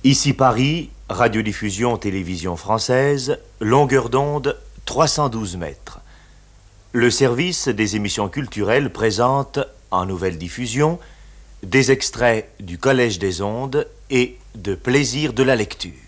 Ici Paris, radiodiffusion télévision française, longueur d'onde 312 mètres. Le service des émissions culturelles présente, en nouvelle diffusion, des extraits du Collège des ondes et de Plaisir de la lecture.